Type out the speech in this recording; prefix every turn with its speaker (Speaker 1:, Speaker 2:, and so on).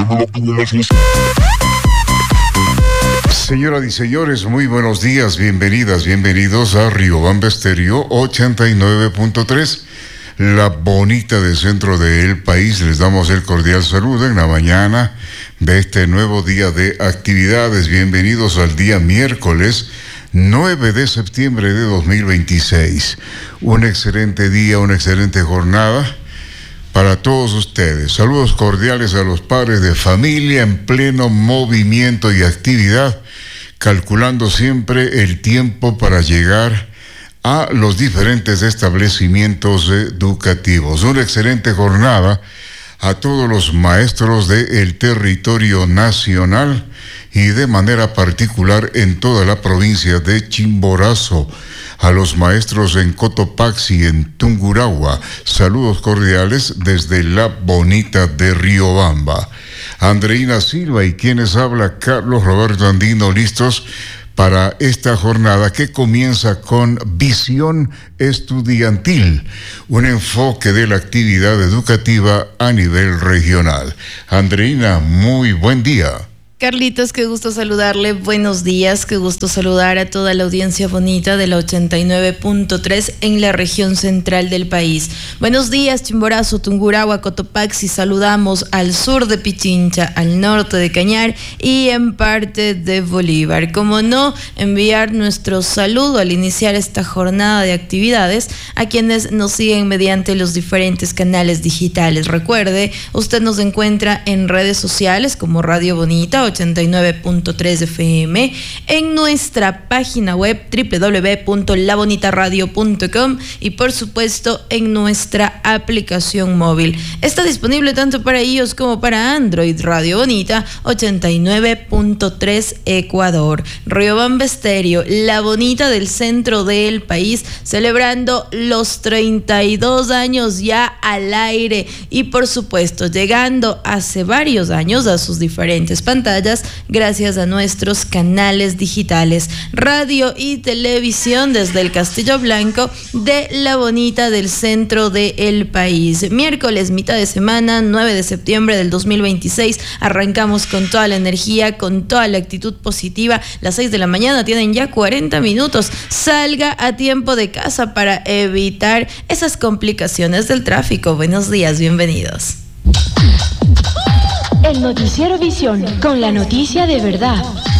Speaker 1: Señoras y señores, muy buenos días, bienvenidas, bienvenidos a Riobamba Estéreo 89.3, la bonita del centro del país. Les damos el cordial saludo en la mañana de este nuevo día de actividades. Bienvenidos al día miércoles 9 de septiembre de 2026. Un excelente día, una excelente jornada para todos ustedes. Saludos cordiales a los padres de familia en pleno movimiento y actividad, calculando siempre el tiempo para llegar a los diferentes establecimientos educativos. Una excelente jornada a todos los maestros del territorio nacional y de manera particular en toda la provincia de Chimborazo. A los maestros en Cotopaxi, en Tungurahua, saludos cordiales desde la bonita de Riobamba. Andreina Silva y quienes habla Carlos Roberto Andino, listos para esta jornada que comienza con Visión Estudiantil, un enfoque de la actividad educativa a nivel regional. Andreina, muy buen día.
Speaker 2: Carlitos, qué gusto saludarle, buenos días, qué gusto saludar a toda la audiencia bonita de la 89.3 en la región central del país. Buenos días, Chimborazo, Tungurahua, Cotopaxi, saludamos al sur de Pichincha, al norte de Cañar y en parte de Bolívar. Como no, enviar nuestro saludo al iniciar esta jornada de actividades a quienes nos siguen mediante los diferentes canales digitales. Recuerde, usted nos encuentra en redes sociales como Radio Bonita 89.3 FM, en nuestra página web www.labonitaradio.com y por supuesto en nuestra aplicación móvil. Está disponible tanto para iOS como para Android. Radio Bonita 89.3 Ecuador. Riobamba Estéreo, la bonita del centro del país, celebrando los 32 años ya al aire y por supuesto llegando hace varios años a sus diferentes pantallas gracias a nuestros canales digitales, radio y televisión desde el Castillo Blanco de la bonita del centro del país. Miércoles, mitad de semana, 9 de septiembre del 2026, arrancamos con toda la energía, con toda la actitud positiva. Las 6 de la mañana tienen ya 40 minutos. Salga a tiempo de casa para evitar esas complicaciones del tráfico. Buenos días, bienvenidos.
Speaker 3: El noticiero Visión, con la noticia de verdad.